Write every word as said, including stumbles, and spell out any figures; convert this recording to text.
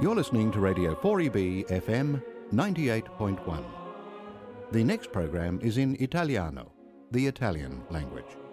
You're listening to Radio four E B F M ninety-eight point one. The next program is in Italiano, the Italian language.